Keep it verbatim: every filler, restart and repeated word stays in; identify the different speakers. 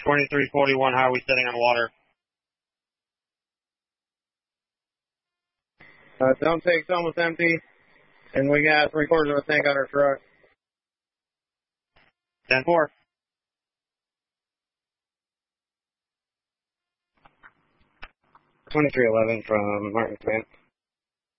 Speaker 1: twenty-three forty-one, how are we sitting on water?
Speaker 2: Uh, dump tank's almost empty, and we got three quarters of a tank on our truck.
Speaker 1: ten four.
Speaker 2: twenty-three eleven from Martin Command.